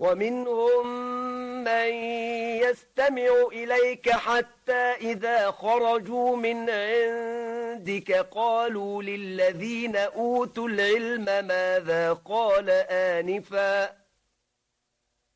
ومنهم من يستمع إليك حتى إذا خرجوا من عندك قالوا للذين أوتوا العلم ماذا قال آنفا